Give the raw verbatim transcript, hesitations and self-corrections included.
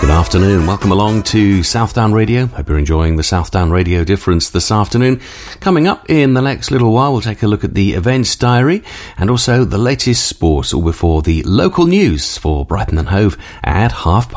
Afternoon. Welcome along to Southdown Radio. Hope you're enjoying the Southdown Radio Difference this afternoon. Coming up in the next little while, we'll take a look at the events diary and also the latest sports, all before the local news for Brighton and Hove at half past.